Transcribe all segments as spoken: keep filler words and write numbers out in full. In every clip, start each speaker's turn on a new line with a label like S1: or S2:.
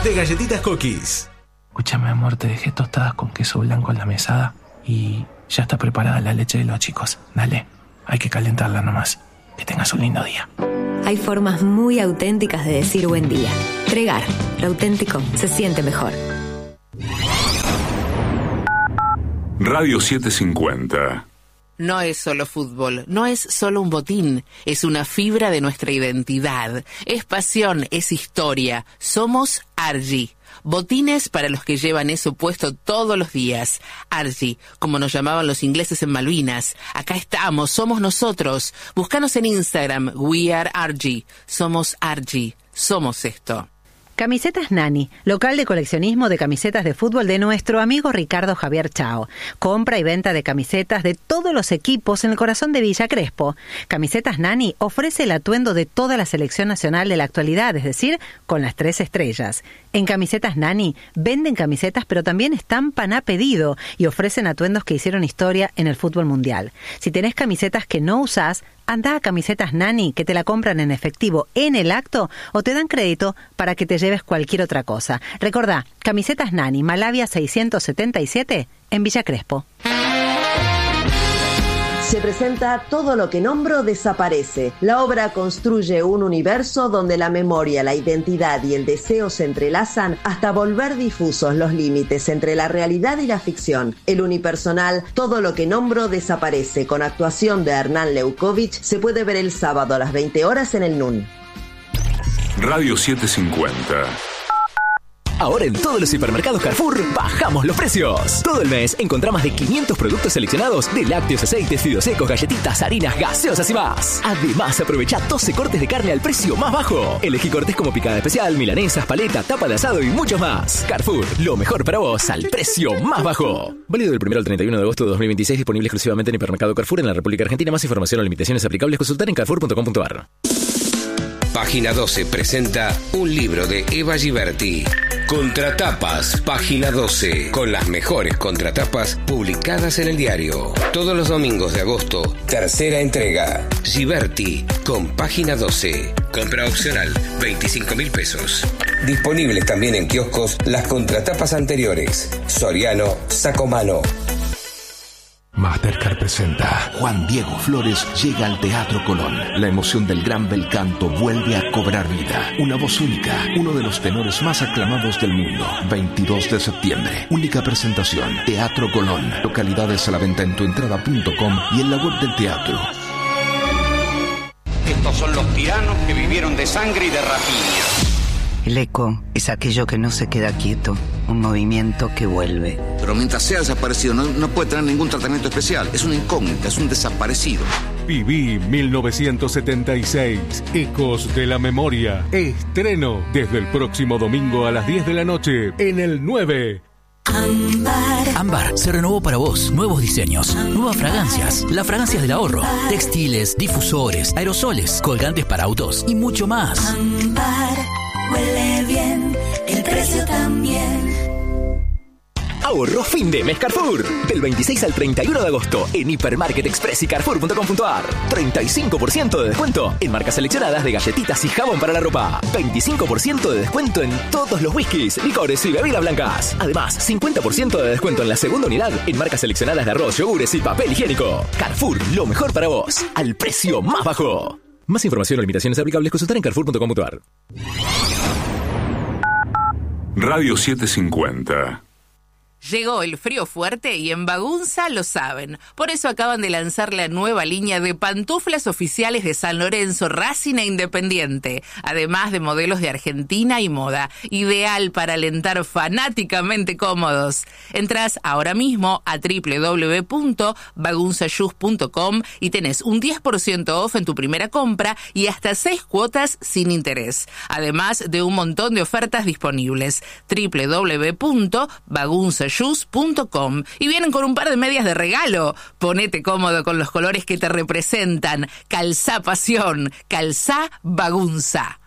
S1: de galletitas Cookies.
S2: Escúchame, amor, te dejé tostadas con queso blanco en la mesada y ya está preparada la leche de los chicos. Dale, hay que calentarla nomás. Que tengas un lindo día.
S3: Hay formas muy auténticas de decir buen día. Tregar, lo auténtico se siente mejor.
S4: Radio setecientos cincuenta.
S5: No es solo fútbol, no es solo un botín, es una fibra de nuestra identidad. Es pasión, es historia. Somos Argy. Botines para los que llevan eso puesto todos los días. Argy, como nos llamaban los ingleses en Malvinas. Acá estamos, somos nosotros. Búscanos en Instagram, We Are Argy. Somos Argy, somos esto.
S6: Camisetas Nani, local de coleccionismo de camisetas de fútbol de nuestro amigo Ricardo Javier Chao. Compra y venta de camisetas de todos los equipos en el corazón de Villa Crespo. Camisetas Nani ofrece el atuendo de toda la selección nacional de la actualidad, es decir, con las tres estrellas. En Camisetas Nani venden camisetas, pero también estampan a pedido y ofrecen atuendos que hicieron historia en el fútbol mundial. Si tenés camisetas que no usás, anda a Camisetas Nani, que te la compran en efectivo en el acto o te dan crédito para que te lleves cualquier otra cosa. Recordá, Camisetas Nani, Malavia seiscientos setenta y siete, en Villa Crespo.
S7: Se presenta Todo lo que nombro desaparece. La obra construye un universo donde la memoria, la identidad y el deseo se entrelazan hasta volver difusos los límites entre la realidad y la ficción. El unipersonal Todo lo que nombro desaparece, con actuación de Hernán Leukovich, se puede ver el sábado a las veinte horas en el N U N.
S4: Radio setecientos cincuenta.
S8: Ahora en todos los hipermercados Carrefour bajamos los precios. Todo el mes encontrá más de quinientos productos seleccionados de lácteos, aceites, fideos secos, galletitas, harinas, gaseosas y más. Además, aprovecha doce cortes de carne al precio más bajo. Elegí cortes como picada especial, milanesas, paleta, tapa de asado y muchos más. Carrefour, lo mejor para vos al precio más bajo. Válido del primero al treinta y uno de agosto de dos mil veintiséis, disponible exclusivamente en hipermercado Carrefour en la República Argentina. Más información o limitaciones aplicables consultar en carrefour punto com punto a r.
S9: Página doce presenta un libro de Eva Giberti. Contratapas, Página doce, con las mejores contratapas publicadas en el diario. Todos los domingos de agosto, tercera entrega. Giberti, con Página doce. Compra opcional, veinticinco mil pesos. Disponibles también en kioscos las contratapas anteriores. Soriano, Sacomano.
S10: Mastercard presenta Juan Diego Flores llega al Teatro Colón. La emoción del gran bel canto vuelve a cobrar vida. Una voz única, uno de los tenores más aclamados del mundo. veintidós de septiembre, única presentación. Teatro Colón. Localidades a la venta en tuentrada punto com y en la web del teatro.
S11: Estos son los tiranos que vivieron de sangre y de rapiña.
S12: El eco es aquello que no se queda quieto, un movimiento que vuelve.
S13: Pero mientras sea desaparecido no, no puede tener ningún tratamiento especial. Es una incógnita, es un desaparecido.
S14: Viví mil novecientos setenta y seis, Ecos de la Memoria. Estreno desde el próximo domingo a las diez de la noche en el nueve.
S15: Ámbar. Ámbar se renovó para vos. Nuevos diseños, Ámbar. Nuevas fragancias. Las fragancias del ahorro. Ámbar. Textiles, difusores, aerosoles, colgantes para autos y mucho más.
S16: Ámbar. Huele bien, el precio también.
S8: Ahorro fin de mes Carrefour. Del veintiséis al treinta y uno de agosto en Hipermarket Express y carrefour punto com punto a r. treinta y cinco por ciento de descuento en marcas seleccionadas de galletitas y jabón para la ropa. veinticinco por ciento de descuento en todos los whiskies, licores y bebidas blancas. Además, cincuenta por ciento de descuento en la segunda unidad en marcas seleccionadas de arroz, yogures y papel higiénico. Carrefour, lo mejor para vos, al precio más bajo. Más información o limitaciones aplicables consultar en carrefour punto com punto a r.
S4: Radio setecientos cincuenta.
S5: Llegó el frío fuerte y en Bagunza lo saben. Por eso acaban de lanzar la nueva línea de pantuflas oficiales de San Lorenzo, Racing e Independiente. Además de modelos de Argentina y moda. Ideal para alentar fanáticamente cómodos. Entrás ahora mismo a doble u doble u doble u punto bagunza shoes punto com y tenés un diez por ciento off en tu primera compra y hasta seis cuotas sin interés. Además de un montón de ofertas disponibles. doble u doble u doble u punto bagunza shoes punto com y vienen con un par de medias de regalo. Ponete cómodo con los colores que te representan. Calzá pasión, calzá Bagunza.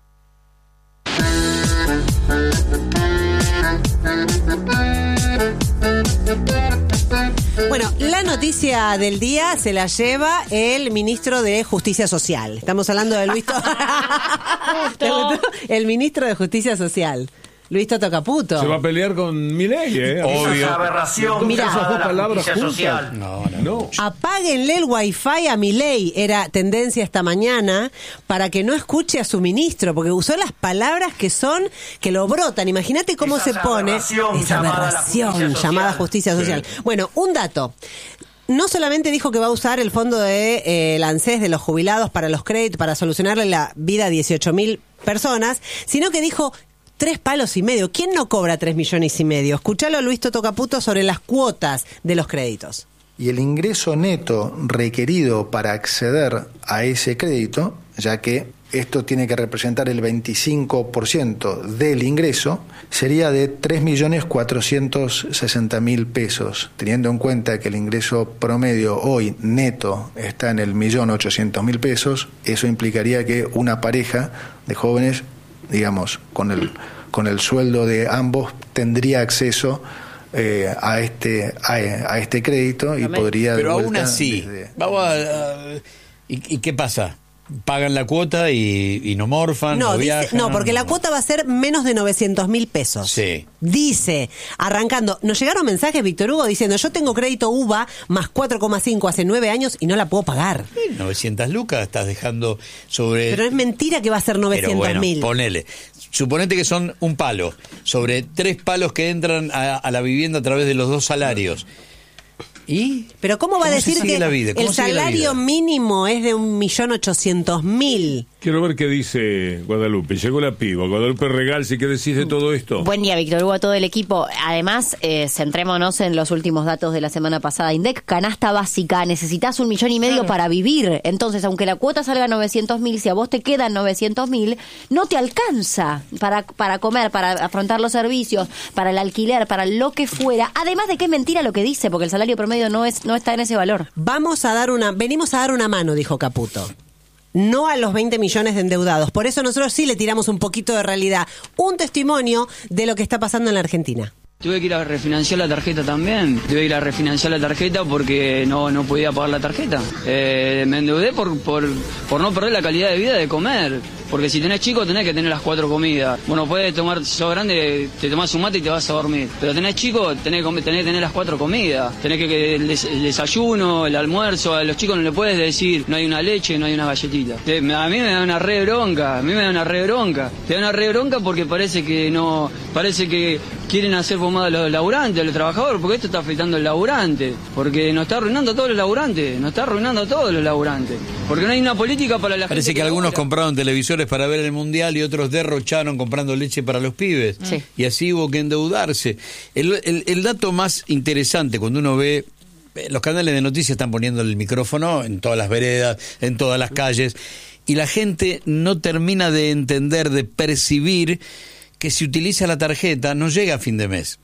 S17: Bueno, la noticia del día se la lleva el ministro de Justicia Social. Estamos hablando de Luis... ¿Te gustó? El ministro de Justicia Social. Luis Toto Caputo.
S1: Se va a pelear con Milei, ¿eh?
S18: Obvio. Esa aberración.
S17: Mira,
S1: esas dos palabras juntas.
S18: Social.
S1: No, no, no.
S17: Apáguenle el wifi a Milei, era tendencia esta mañana, para que no escuche a su ministro, porque usó las palabras que son, que lo brotan. Imagínate cómo
S18: esa
S17: se pone
S18: aberración
S17: esa aberración
S18: justicia
S17: llamada justicia social. Sí. Bueno, un dato. No solamente dijo que va a usar el fondo de eh, el ANSES de los jubilados para los créditos, para solucionarle la vida a dieciocho mil personas, sino que dijo tres palos y medio. ¿Quién no cobra tres millones y medio? Escuchalo a Luis Toto Caputo sobre las cuotas de los créditos.
S19: Y el ingreso neto requerido para acceder a ese crédito, ya que esto tiene que representar el veinticinco por ciento del ingreso, sería de tres millones cuatrocientos sesenta mil pesos, teniendo en cuenta que el ingreso promedio hoy neto está en el millón ochocientos mil pesos. Eso implicaría que una pareja de jóvenes, digamos, con el, con el sueldo de ambos, tendría acceso Eh, a este a, a este crédito y Amén. podría
S20: pero aún así desde... vamos a, a ¿y, y qué pasa? Pagan la cuota y, y no morfan, no, no viajan.
S17: Dice, no, porque no, la no. cuota va a ser menos de novecientos mil pesos.
S20: Sí.
S17: Dice, arrancando, nos llegaron mensajes, Víctor Hugo, diciendo, yo tengo crédito U V A más cuatro coma cinco hace nueve años y no la puedo pagar.
S20: Sí, novecientas lucas estás dejando sobre...
S17: Pero es mentira que va a ser novecientos mil.
S20: Bueno, ponele. Suponete que son un palo, sobre tres palos que entran a, a la vivienda a través de los dos salarios. ¿Y?
S17: Pero ¿cómo va a decir que el salario mínimo es de un millón ochocientos mil?
S1: Quiero ver qué dice Guadalupe. Llegó la piba. Guadalupe Regalsi, ¿qué decís de todo esto?
S21: Buen día, Víctor Hugo, a todo el equipo. Además, eh, centrémonos en los últimos datos de la semana pasada. INDEC, canasta básica, necesitas un millón y medio claro. para vivir. Entonces, aunque la cuota salga a novecientos mil, si a vos te quedan novecientos mil, no te alcanza para, para comer, para afrontar los servicios, para el alquiler, para lo que fuera. Además de que es mentira lo que dice, porque el salario promedio no es no está en ese valor.
S17: Vamos a dar una, venimos a dar una mano, dijo Caputo. No a los veinte millones de endeudados. Por eso nosotros sí le tiramos un poquito de realidad. Un testimonio de lo que está pasando en la Argentina.
S22: Tuve que ir a refinanciar la tarjeta también. Tuve que ir a refinanciar la tarjeta porque no, no podía pagar la tarjeta. Eh, me endeudé por, por, por no perder la calidad de vida de comer. Porque si tenés chico tenés que tener las cuatro comidas. Bueno, puedes tomar, si sos grande, te tomás un mate y te vas a dormir. Pero tenés chico, tenés, tenés que tener las cuatro comidas. Tenés que, que el, des, el desayuno, el almuerzo, a los chicos no le puedes decir, no hay una leche, no hay una galletita. Te, a mí me da una re bronca, a mí me da una re bronca. Te da una re bronca porque parece que no, parece que quieren hacer pomada a los laburantes, a los trabajadores, porque esto está afectando al laburante. Porque nos está arruinando a todos los laburantes, nos está arruinando a todos los laburantes. Porque no hay una política para la
S20: Parece
S22: gente.
S20: Parece que, que algunos
S22: labura.
S20: compraron televisores para ver el mundial y otros derrocharon comprando leche para los pibes.
S21: Sí.
S20: Y así hubo que endeudarse. El, el, el dato más interesante cuando uno ve, los canales de noticias están poniendo el micrófono en todas las veredas, en todas las calles, y la gente no termina de entender, de percibir que si utiliza la tarjeta no llega a fin de mes.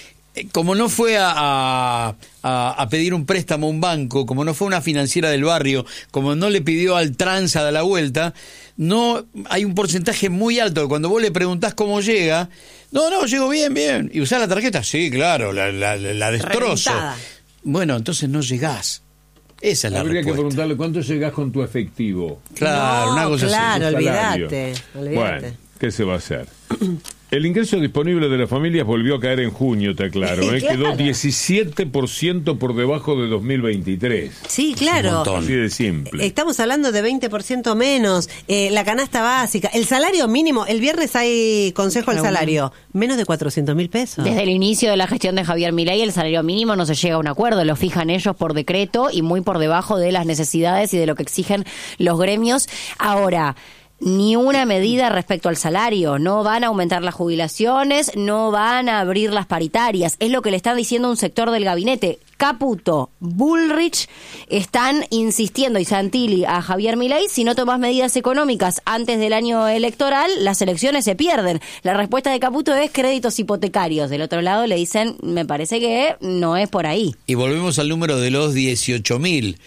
S20: Como no fue a, a, a pedir un préstamo a un banco, como no fue una financiera del barrio, como no le pidió al tranza de la vuelta, no hay un porcentaje muy alto que cuando vos le preguntás cómo llega, no, no, llego bien, bien. ¿Y usás la tarjeta? Sí, claro, la, la, la destrozo. Reventada. Bueno, entonces no llegás. Esa es la
S1: Habría
S20: respuesta.
S1: que preguntarle cuánto llegás con tu efectivo.
S20: Claro,
S17: no,
S20: una cosa
S17: claro,
S20: así.
S17: olvídate, olvídate.
S1: Bueno, ¿qué se va a hacer? El ingreso disponible de las familias volvió a caer en junio, te aclaro, ¿eh?
S17: Claro.
S1: Quedó diecisiete por ciento por debajo de dos mil veintitrés.
S17: Sí, claro.
S1: Así de simple.
S17: Estamos hablando de veinte por ciento menos. Eh, la canasta básica, el salario mínimo, el viernes hay consejo al salario, menos de cuatrocientos mil pesos.
S21: Desde el inicio de la gestión de Javier Milei, el salario mínimo no se llega a un acuerdo, lo fijan ellos por decreto y muy por debajo de las necesidades y de lo que exigen los gremios. Ahora, ni una medida respecto al salario, no van a aumentar las jubilaciones, no van a abrir las paritarias, es lo que le está diciendo un sector del gabinete. Caputo, Bullrich están insistiendo, y Santilli, a Javier Milei, si no tomas medidas económicas antes del año electoral, las elecciones se pierden. La respuesta de Caputo es créditos hipotecarios. Del otro lado le dicen, me parece que no es por ahí.
S20: Y volvemos al número de los dieciocho mil.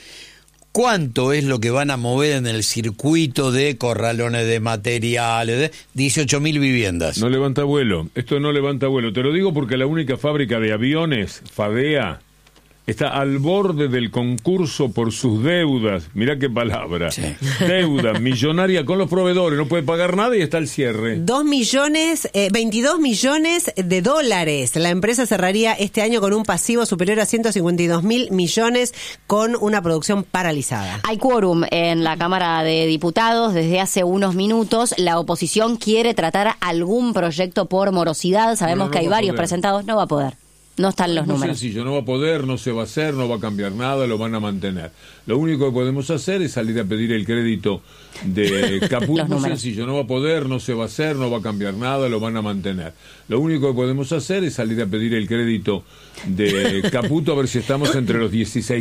S20: ¿Cuánto es lo que van a mover en el circuito de corralones de materiales? De dieciocho mil viviendas.
S1: No levanta vuelo. Esto no levanta vuelo. Te lo digo porque la única fábrica de aviones, Fadea, está al borde del concurso por sus deudas. Mirá qué palabra. Sí. Deuda millonaria con los proveedores, no puede pagar nada y está al cierre.
S17: Dos millones, eh, veintidós millones de dólares. La empresa cerraría este año con un pasivo superior a ciento cincuenta y dos mil millones, con una producción paralizada.
S21: Hay quórum en la Cámara de Diputados desde hace unos minutos. La oposición quiere tratar algún proyecto por morosidad. Sabemos no, no que hay varios poder. presentados. No va a poder. No están los
S1: Muy
S21: números.
S1: sencillo, no va a poder, no se va a hacer, no va a cambiar nada, lo van a mantener. Lo único que podemos hacer es salir a pedir el crédito de Caputo. Muy sencillo, no va a poder, no se va a hacer, no va a cambiar nada, lo van a mantener. Lo único que podemos hacer es salir a pedir el crédito de Caputo a ver si estamos entre los dieciséis